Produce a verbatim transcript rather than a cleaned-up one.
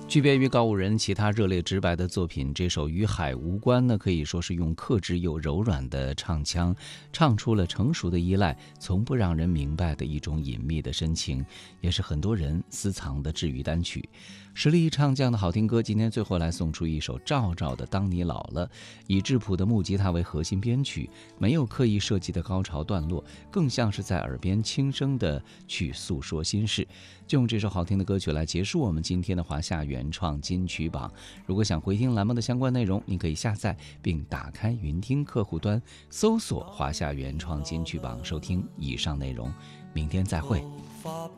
区别于告五人其他热烈直白的作品，这首《与海无关》呢，可以说是用克制又柔软的唱腔，唱出了成熟的依赖，从不让人明白的一种隐秘的深情，也是很多人私藏的治愈单曲。实力唱这样的好听歌，今天最后来送出一首赵照的《当你老了》，以质朴的木吉他为核心编曲，没有刻意设计的高潮段落，更像是在耳边轻声的去诉说心事。就用这首好听的歌曲来结束我们今天的华夏原创金曲榜。如果想回听栏目的相关内容，您可以下载并打开云听客户端，搜索华夏原创金曲榜收听以上内容。明天再会。